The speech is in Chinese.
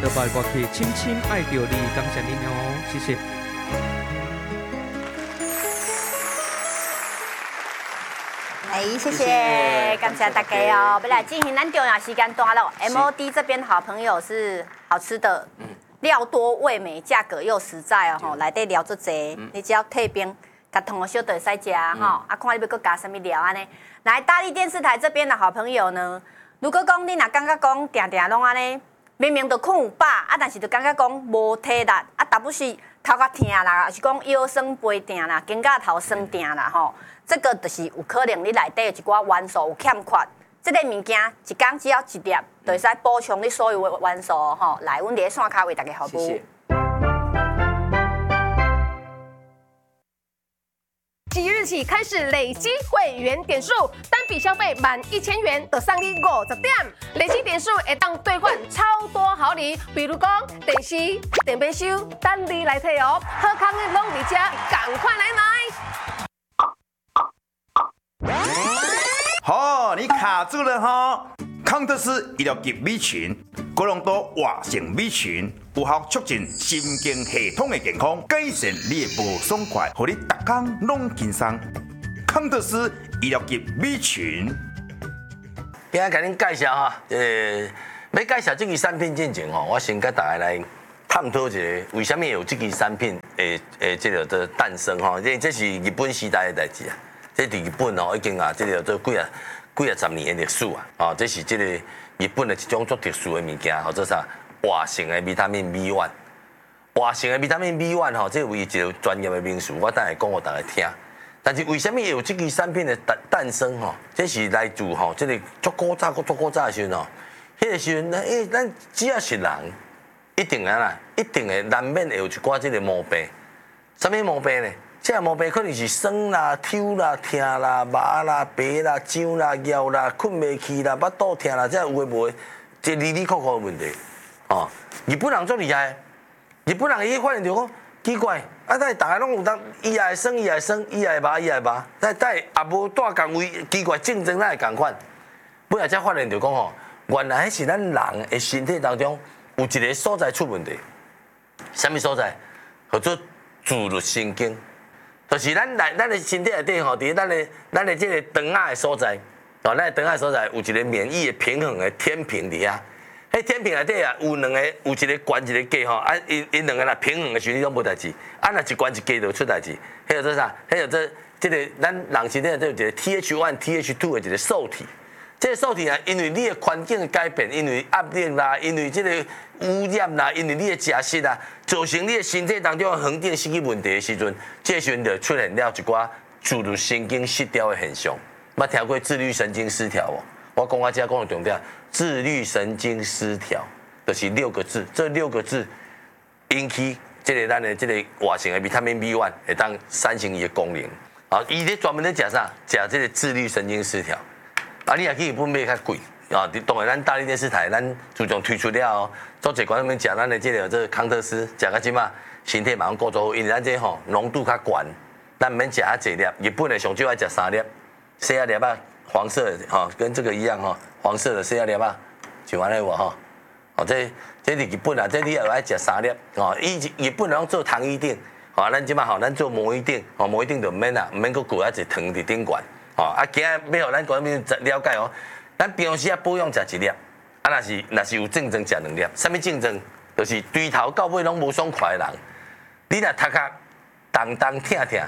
的白歌曲《深深爱着你》，感谢您哦，谢谢。 谢谢，感谢大家哦。本来进行咱重要时间段了 ，MOD 这边好朋友是好吃的，料多味美，价格又实在哦。吼，内底料足济，你只要退冰，甲汤个小就会使食吼。啊，看你要搁加什么料安尼。来，大力电视台这边的好朋友呢，如果讲你若感觉讲定定拢安尼，明明就困有饱，啊，但是就感觉讲无体力，啊，打不是头壳疼啦，还是讲腰酸背疼啦，肩胛头酸疼啦吼。这个就是有可能你内底有一寡元素有欠缺，这个物件一天只要一粒，就会使补充你所有的元素吼。来，阮伫线卡为大家服务。 即日起开始累积会员点数，单笔消费满1000元就送你50点，累积点数会当兑换超多好礼，比如讲电视、电冰箱，等你来摕哦。好康的拢伫遮，赶快来买！ 好，你卡住了哈！康特斯医疗级米群，高浓度活性米群，有效促进神经系统的健康，改善你的无爽快，让你逐天拢轻松。康特斯医疗级米群。 今仔甲恁介绍哈，要介绍这支产品之前吼，我先甲大家来探讨一下，为什么有这支产品这个的诞生哈？这是日本时代的代志啊。这日本哦，已经啊，这个做几啊十年的历史啊，哦，这是这个日本的一种足特殊的物件，或者啥活性的维他命 B1， 活性的维他命 B1 吼，这为一个专业的名词，我等下讲给大家听。但是为什么有这个产品的诞生吼？这是来自吼，这个足古早的时候吼，迄个时阵，咱只要是人，一定啊啦，一定会难免会有一寡这个毛病。什么毛病呢？这个毛病可能是酸啦、抽啦、疼啦、麻啦、白啦、痒啦、腰啦、困袂去啦、腹肚疼啦，这有诶无诶，这里里扣扣的问题。哦，日本人足厉害，日本人伊发现着讲奇怪，啊，但是大家拢有当，伊也会酸，伊也会酸，伊也会麻，伊也会麻，但也无带共位，奇怪竞争哪会共款？尾仔才发现着讲吼，原来迄是咱人诶身体当中有一个所在出问题，什么所在？叫做自律神经。就是咱的身体内底吼，伫咱的这个肠仔的所在，哦，咱的肠仔所在有一个免疫的平衡的天平伫遐。迄天平内底啊，有两个，有一个悬一个低吼，啊，因两个若平衡的时阵拢无代志，啊，若一悬一低就出代志。迄叫做啥？迄叫做这个咱人身体内底有一个 TH1、TH2 的一个受体。这个受体啊，因为你的环境的改变，因为压力啦，因为这个污染啦，因为你的食食啦，造成你的身体当中的恒定失去问题的时阵，这时阵就出现了一寡自律神经失调的现象。捌听过自律神经失调无？我讲我遮讲的重点，自律神经失调，就是6个字，这6个字引起这个咱的这个活性的维他命 B1 会当产生伊的功能。啊，伊咧专门咧食啥？食这个自律神经失调。啊，你也去日本买较贵啊！当然，咱大力电视台，咱自从推出了哦，做一寡们食咱的这个康特斯，食到即马身体马上顾做好，因为咱这吼浓度较悬，咱唔免食遐济粒。日本的上少爱食3粒，细粒啊，黄色的哈，跟这个一样哈，黄色的细粒啊，像安尼无哈？哦，这是日本啊，这你也爱食3粒哦。日本人做糖衣锭，哦，咱即马吼，咱做魔芋锭，哦，魔芋锭就唔免啦，唔免搁裹一糖伫顶悬。哦，啊，今日要互咱观众了解哦，咱平时啊保养食1粒，啊，若是有症状食2粒。什么症状？就是对头到尾拢无爽快的人，你若头壳动动疼疼，